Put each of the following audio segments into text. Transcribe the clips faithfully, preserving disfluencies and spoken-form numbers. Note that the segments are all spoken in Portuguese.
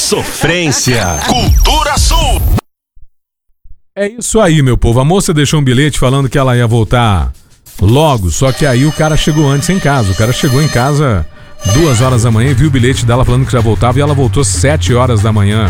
sofrência. Cultura Sul. É isso aí, meu povo. A moça deixou um bilhete falando que ela ia voltar logo, só que aí o cara chegou antes em casa. O cara chegou em casa duas horas da manhã e viu o bilhete dela falando que já voltava e ela voltou sete horas da manhã.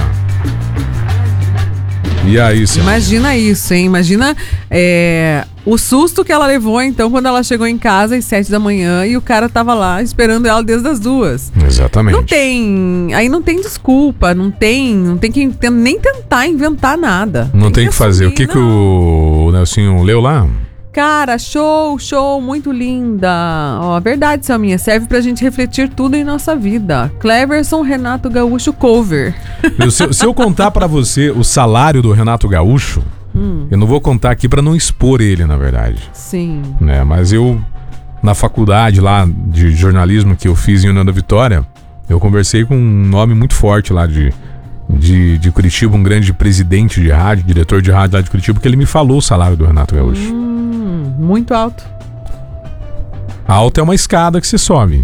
E aí, senhor? Imagina isso, hein? Imagina é, o susto que ela levou, então, quando ela chegou em casa às sete da manhã e o cara tava lá esperando ela desde as duas. Exatamente. Não tem... Aí não tem desculpa, não tem... Não tem que nem tentar inventar nada. Não tem o que fazer. O que não. que o Nelsinho leu lá? Cara, show, show, muito linda. Ó, a verdade, Selminha, serve pra gente refletir tudo em nossa vida. Cleverson Renato Gaúcho cover. Se, se eu contar pra você o salário do Renato Gaúcho, hum. eu não vou contar aqui pra não expor ele, na verdade. Sim. Né? Mas eu, na faculdade lá de jornalismo que eu fiz em União da Vitória, eu conversei com um nome muito forte lá de, de, de Curitiba, um grande presidente de rádio, diretor de rádio lá de Curitiba, que ele me falou o salário do Renato Gaúcho. Hum. Muito alto. Alto é uma escada que se sobe.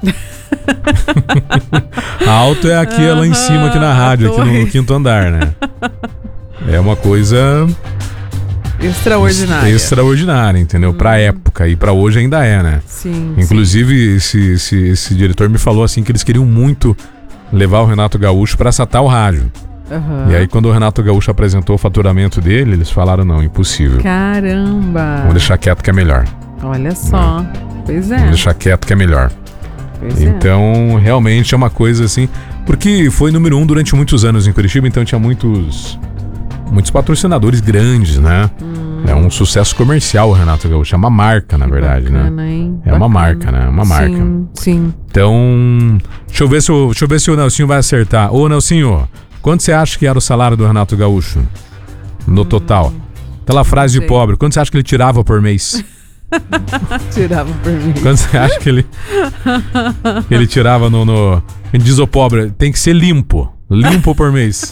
Alto é aqui, uhum, lá em cima, aqui na rádio, aqui no quinto andar, né? É uma coisa extraordinária. Extraordinária, entendeu? Hum. Pra época, e pra hoje ainda é, né? Sim. Inclusive, sim. Esse, esse, esse diretor me falou assim que eles queriam muito levar o Renato Gaúcho pra essa tal rádio. Uhum. E aí, quando o Renato Gaúcho apresentou o faturamento dele, eles falaram, não, impossível. Caramba! Vamos deixar quieto que é melhor. Olha só, né? Pois é. Vamos deixar quieto que é melhor. Pois então, é. realmente é uma coisa assim... Porque foi número um durante muitos anos em Curitiba, então tinha muitos, muitos patrocinadores grandes, né? Hum. É um sucesso comercial o Renato Gaúcho, é uma marca, na que verdade, bacana, né? Hein? É bacana. Uma marca, né? Uma marca. Sim, sim. Então, deixa eu ver se o, deixa eu ver se o Nelsinho vai acertar. Ô, Nelsinho... Quanto você acha que era o salário do Renato Gaúcho? No hum, total. Aquela frase de pobre. Quanto você acha que ele tirava por mês? Tirava por mês. Quanto você acha que ele, que ele tirava no... no... Ele diz, ô pobre, tem que ser limpo. Limpo por mês.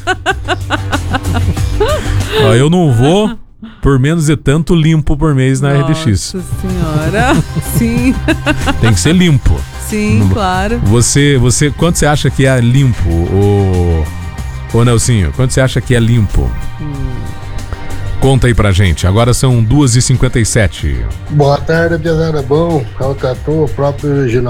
Ó, eu não vou por menos de tanto limpo por mês na Nossa R D X. Nossa senhora. Sim. Tem que ser limpo. Sim, no, claro. Você, você, quanto você acha que é limpo, o... Ô Nelsinho, quanto você acha que é limpo? Hum. Conta aí pra gente, agora são duas e cinquenta e sete. Boa tarde, pesada, bom, Calcatou, o próprio original.